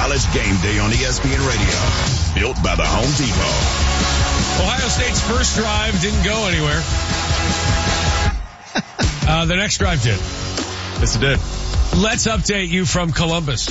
College Game Day on ESPN Radio. Built by the Home Depot. Ohio State's first drive didn't go anywhere. The next drive did. Yes, it did. Let's update you from Columbus.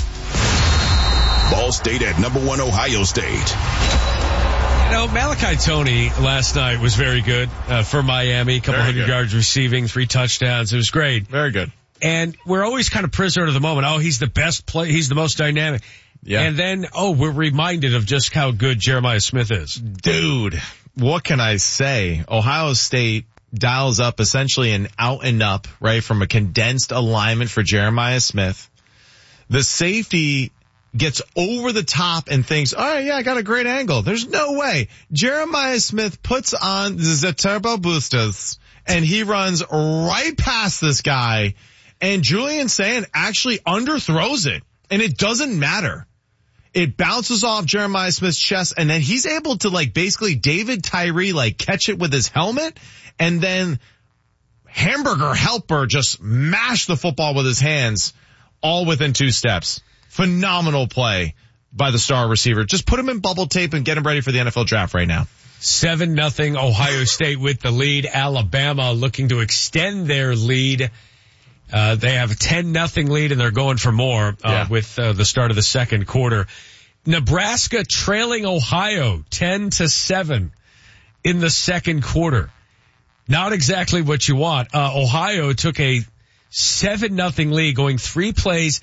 Ball State at number 1 Ohio State. You know, Malachi Toney last night was very good for Miami. A couple hundred yards receiving, 3 touchdowns. It was great. Very good. And we're always kind of prisoner of the moment. Oh, he's the best play. He's the most dynamic. Yeah. And then, we're reminded of just how good Jeremiah Smith is. Dude, what can I say? Ohio State dials up essentially an out and up, right, from a condensed alignment for Jeremiah Smith. The safety gets over the top and thinks, all right, yeah, I got a great angle. There's no way. Jeremiah Smith puts on the turbo boosters and he runs right past this guy, and Julian Sand actually underthrows it, and it doesn't matter. It bounces off Jeremiah Smith's chest, and then he's able to basically David Tyree catch it with his helmet, and then Hamburger Helper just mash the football with his hands all within 2 steps. Phenomenal play by the star receiver. Just put him in bubble tape and get him ready for the NFL draft right now. 7-0 Ohio State with the lead. Alabama looking to extend their lead. They have a 10-0 lead and they're going for more with the start of the second quarter. Nebraska trailing Ohio 10-7 in the second quarter. Not exactly what you want. Ohio took a 7-0 lead, going 3 plays,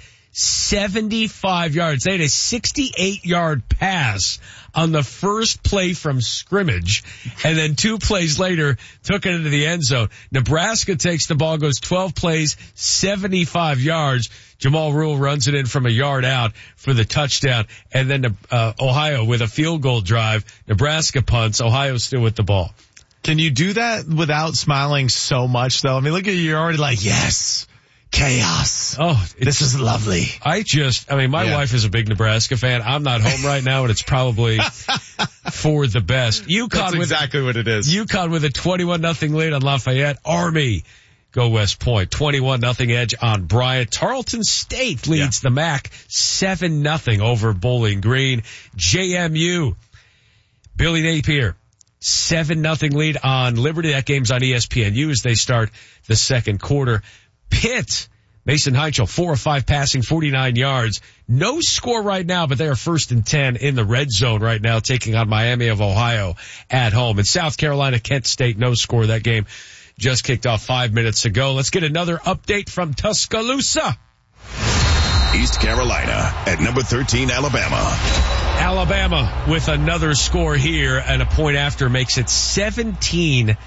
75 yards. They had a 68-yard pass on the first play from scrimmage, and then 2 plays later took it into the end zone. Nebraska takes the ball, goes 12 plays, 75 yards. Jamal Rule runs it in from a yard out for the touchdown, and then Ohio with a field goal drive. Nebraska punts. Ohio still with the ball. Can you do that without smiling so much, though? I mean, look at you, you're already yes. Chaos. Oh, this is lovely. My wife is a big Nebraska fan. I'm not home right now, and it's probably for the best. That's exactly what it is. UConn with a 21-0 lead on Lafayette. Army go West Point. 21-0 edge on Bryant. Tarleton State leads the MAC 7-0 over Bowling Green. JMU. Billy Napier. 7-0 lead on Liberty. That game's on ESPNU as they start the second quarter. Pitt, Mason Heichel, 4 of 5 passing, 49 yards. No score right now, but they are 1st and 10 in the red zone right now, taking on Miami of Ohio at home. In South Carolina, Kent State, no score. That game just kicked off 5 minutes ago. Let's get another update from Tuscaloosa. East Carolina at number 13, Alabama. Alabama with another score here, and a point after makes it 17-0.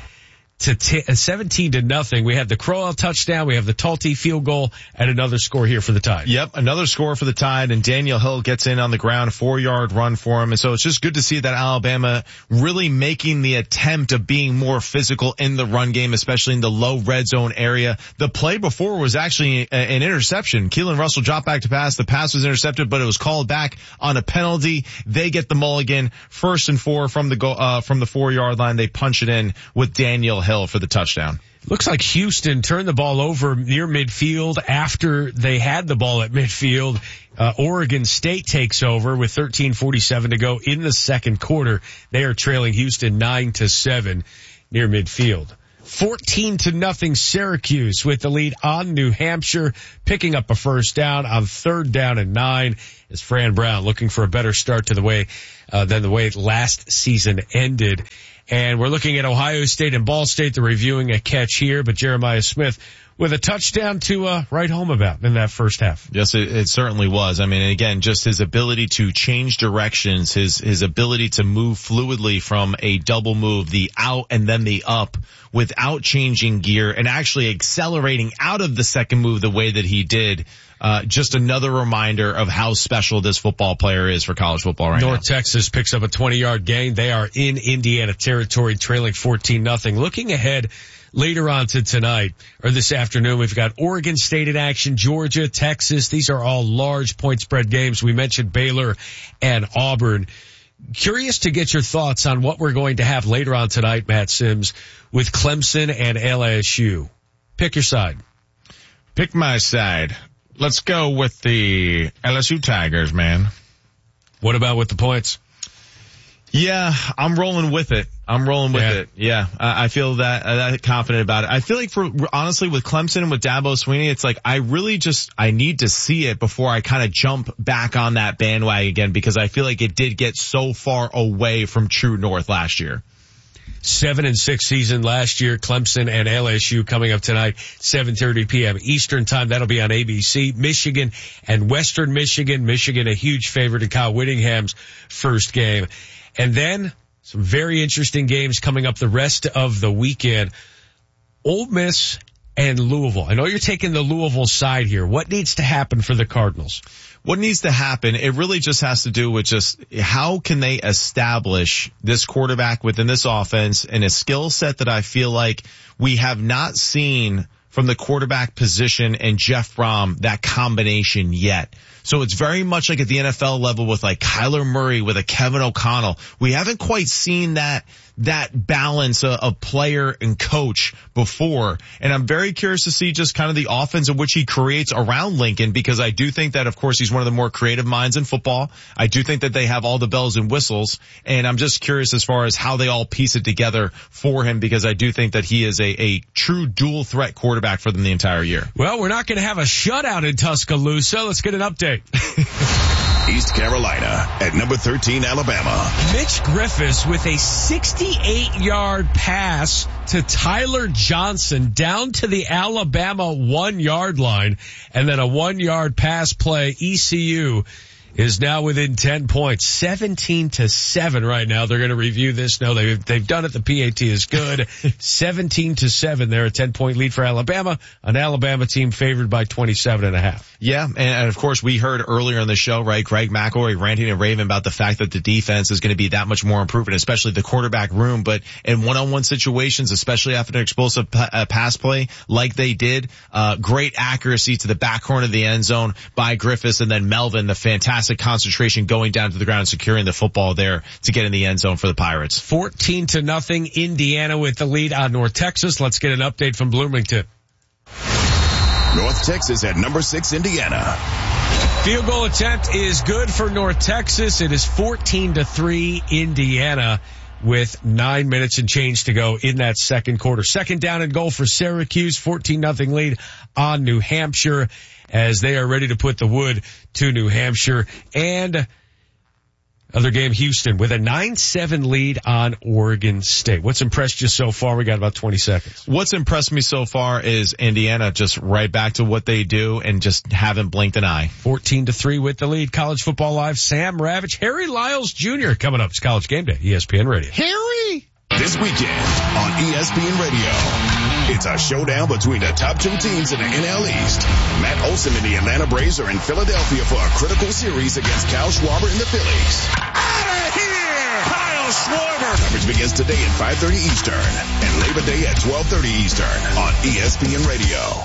We have the Crowell touchdown. We have the Talty field goal and another score here for the Tide. Yep, another score for the Tide, and Daniel Hill gets in on the ground, 4-yard run for him. And so it's just good to see that Alabama really making the attempt of being more physical in the run game, especially in the low red zone area. The play before was actually an interception. Keelan Russell dropped back to pass. The pass was intercepted, but it was called back on a penalty. They get the mulligan, 1st and 4 from the 4-yard line. They punch it in with Daniel Hill for the touchdown. Looks like Houston turned the ball over near midfield after they had the ball at midfield. Oregon State takes over with 13:47 to go in the second quarter. They are trailing Houston 9-7 near midfield. 14-0 Syracuse with the lead on New Hampshire, picking up a first down on 3rd down and 9 as Fran Brown looking for a better start to the way than the way last season ended. And we're looking at Ohio State and Ball State. They're reviewing a catch here, but Jeremiah Smith with a touchdown to write home about in that first half. Yes, it certainly was. I mean, again, just his ability to change directions, his ability to move fluidly from a double move, the out and then the up, without changing gear and actually accelerating out of the second move the way that he did. Just another reminder of how special this football player is for college football right now. North Texas picks up a 20-yard gain. They are in Indiana territory, trailing 14-0. Looking ahead later on to tonight, or this afternoon, we've got Oregon State in action, Georgia, Texas. These are all large point spread games. We mentioned Baylor and Auburn. Curious to get your thoughts on what we're going to have later on tonight, Matt Sims, with Clemson and LSU. Pick your side. Pick my side. Let's go with the LSU Tigers, man. What about with the points? Yeah, I'm rolling with it. Yeah, I feel that confident about it. I feel like honestly with Clemson and with Dabo Swinney, it's like I need to see it before I kind of jump back on that bandwagon again, because I feel like it did get so far away from true north last year. 7-6 season last year. Clemson and LSU coming up tonight, 7:30 p.m. Eastern time. That'll be on ABC. Michigan and Western Michigan. Michigan a huge favorite in Kyle Whittingham's first game. And then some very interesting games coming up the rest of the weekend. Ole Miss and Louisville. I know you're taking the Louisville side here. What needs to happen for the Cardinals? What needs to happen, it really just has to do with just how can they establish this quarterback within this offense and a skill set that I feel like we have not seen from the quarterback position and Jeff Brom, that combination yet. So it's very much like at the NFL level with like Kyler Murray, with a Kevin O'Connell. We haven't quite seen that balance of player and coach before. And I'm very curious to see just kind of the offense in which he creates around Lincoln, because I do think that, of course, he's one of the more creative minds in football. I do think that they have all the bells and whistles. And I'm just curious as far as how they all piece it together for him, because I do think that he is a true dual threat quarterback for them the entire year. Well, we're not going to have a shutout in Tuscaloosa. Let's get an update. East Carolina at number 13, Alabama. Mitch Griffis with a 68-yard pass to Tyler Johnson down to the Alabama 1-yard line, and then a 1-yard pass play. ECU is now within 10 points, 17-7 right now. They're going to review this. No, they've done it. The PAT is good. 17-7. They're a 10-point lead for Alabama, an Alabama team favored by 27.5. Yeah, and of course we heard earlier in the show, right, Greg McElroy ranting and raving about the fact that the defense is going to be that much more improved, especially the quarterback room. But in one-on-one situations, especially after an explosive pass play like they did, great accuracy to the back corner of the end zone by Griffis, and then Melvin, the fantastic concentration going down to the ground, securing the football there to get in the end zone for the Pirates. 14-0, Indiana with the lead on North Texas. Let's get an update from Bloomington. North Texas at number 6, Indiana. Field goal attempt is good for North Texas. It is 14-3 Indiana with 9 minutes and change to go in that second quarter. Second down and goal for Syracuse, 14-0 lead on New Hampshire as they are ready to put the wood to New Hampshire. And other game, Houston with a 9-7 lead on Oregon State. What's impressed you so far? We got about 20 seconds. What's impressed me so far is Indiana just right back to what they do and just haven't blinked an eye. 14-3 with the lead. College Football Live, Sam Ravitch, Harry Lyles Jr. coming up. It's College Game Day, ESPN Radio. Harry! This weekend on ESPN Radio, it's a showdown between the top two teams in the NL East. Matt Olson and the Atlanta Braves are in Philadelphia for a critical series against Kyle Schwarber and the Phillies. Out of here! Kyle Schwarber! Coverage begins today at 5:30 Eastern and Labor Day at 12:30 Eastern on ESPN Radio.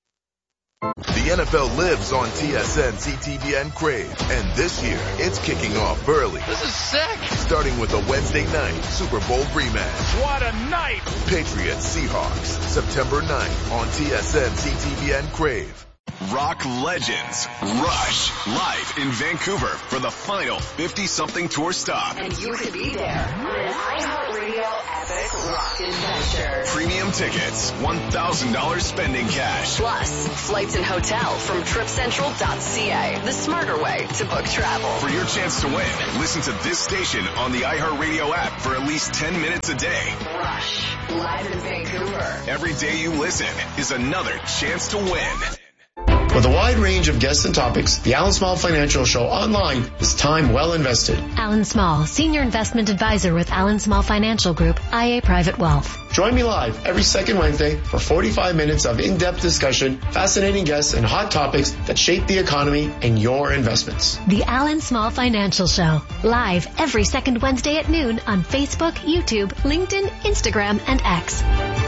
The NFL lives on TSN, CTVN, Crave, and this year it's kicking off early. This is sick! Starting with a Wednesday night Super Bowl rematch. What a night! Patriots Seahawks, September 9th on TSN, CTVN, Crave. Rock legends Rush live in Vancouver for the final 50-something tour stop. And you could be there on an iHeartRadio epic rock adventure. Premium tickets, $1,000 spending cash. Plus, flights and hotel from TripCentral.ca, the smarter way to book travel. For your chance to win, listen to this station on the iHeartRadio app for at least 10 minutes a day. Rush, live in Vancouver. Every day you listen is another chance to win. With a wide range of guests and topics, the Alan Small Financial Show online is time well invested. Alan Small, Senior Investment Advisor with Alan Small Financial Group, IA Private Wealth. Join me live every second Wednesday for 45 minutes of in-depth discussion, fascinating guests, and hot topics that shape the economy and your investments. The Alan Small Financial Show, live every second Wednesday at noon on Facebook, YouTube, LinkedIn, Instagram, and X.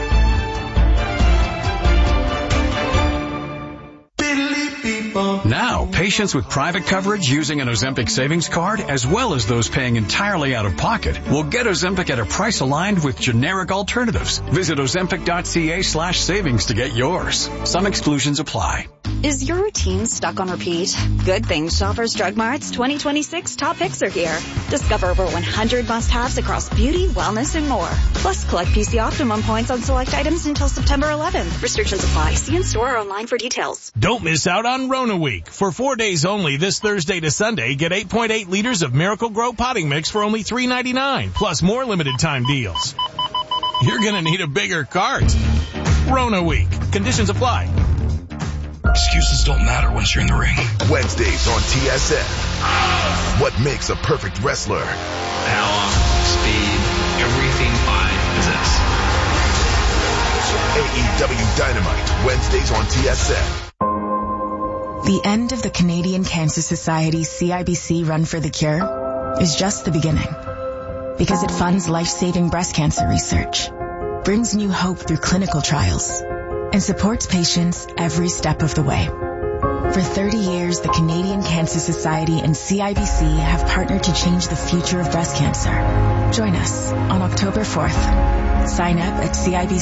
Now, patients with private coverage using an Ozempic savings card, as well as those paying entirely out of pocket, will get Ozempic at a price aligned with generic alternatives. Visit Ozempic.ca/savings to get yours. Some exclusions apply. Is your routine stuck on repeat? Good things. Shoppers Drug Mart's 2026 top picks are here. Discover over 100 must-haves across beauty, wellness, and more. Plus, collect PC Optimum points on select items until September 11th. Restrictions apply. See in-store or online for details. Don't miss out on Rona Week. For 4 days only, this Thursday to Sunday, get 8.8 liters of Miracle Grow potting mix for only $3.99. Plus more limited time deals. You're gonna need a bigger cart. Rona Week. Conditions apply. Excuses don't matter once you're in the ring. Wednesdays on TSN. What makes a perfect wrestler? Power, speed, everything I possess. AEW Dynamite, Wednesdays on TSN. The end of the Canadian Cancer Society's CIBC Run for the Cure is just the beginning. Because it funds life-saving breast cancer research, brings new hope through clinical trials, and supports patients every step of the way. For 30 years, the Canadian Cancer Society and CIBC have partnered to change the future of breast cancer. Join us on October 4th. Sign up at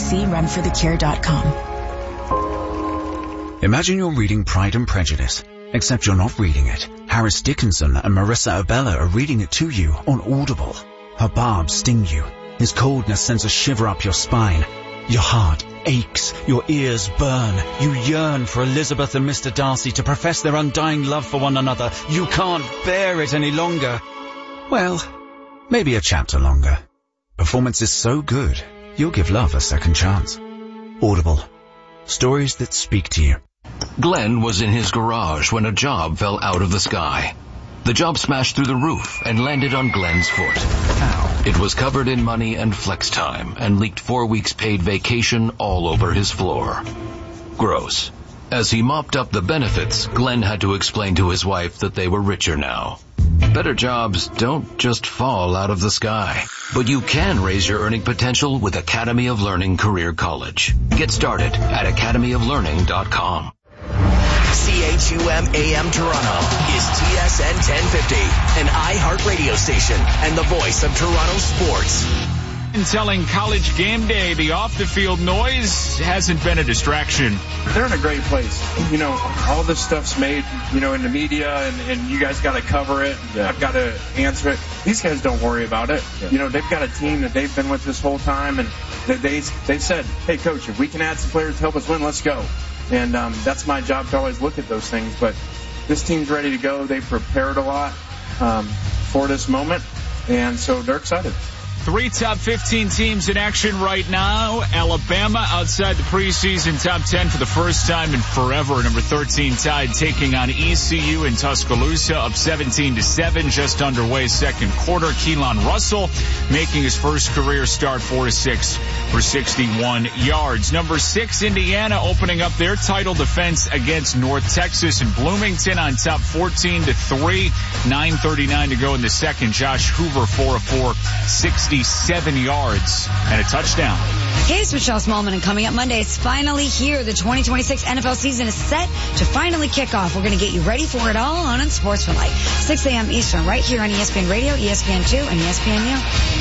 CIBCRunforthecure.com. Imagine you're reading Pride and Prejudice, except you're not reading it. Harris Dickinson and Marissa Abella are reading it to you on Audible. Her barbs sting you. His coldness sends a shiver up your spine. Your heart aches, your ears burn. You yearn for Elizabeth and Mr. Darcy to profess their undying love for one another. You can't bear it any longer. Well, maybe a chapter longer. Performance is so good, you'll give love a second chance. Audible. Stories that speak to you. Glenn was in his garage when a job fell out of the sky. The job smashed through the roof and landed on Glenn's foot. Ow. It was covered in money and flex time and leaked 4 weeks paid vacation all over his floor. Gross. As he mopped up the benefits, Glenn had to explain to his wife that they were richer now. Better jobs don't just fall out of the sky, but you can raise your earning potential with Academy of Learning Career College. Get started at academyoflearning.com. CHUM AM Toronto is TSN 1050, an iHeart radio station and the voice of Toronto sports. And telling College Game Day the off-the-field noise hasn't been a distraction. They're in a great place. You know, all this stuff's made, you know, in the media, and you guys got to cover it. Yeah. I've got to answer it. These guys don't worry about it. Yeah. You know, they've got a team that they've been with this whole time, and they said, hey, Coach, if we can add some players to help us win, let's go. And that's my job to always look at those things. But this team's ready to go. They've prepared a lot for this moment, and so they're excited. 3 top 15 teams in action right now. Alabama outside the preseason top 10 for the first time in forever. Number 13 Tide taking on ECU in Tuscaloosa, up 17-7, just underway second quarter. Keelan Russell making his first career start, 4-6 for 61 yards. Number 6 Indiana opening up their title defense against North Texas and Bloomington on top 14-3. 9:39 to go in the second. Josh Hoover 4 of 4, 67 yards and a touchdown. Hey, it's Michelle Smallman, and coming up Monday, it's finally here. The 2026 NFL season is set to finally kick off. We're going to get you ready for it all on Sports for Life. 6 a.m. Eastern, right here on ESPN Radio, ESPN2, and ESPN U.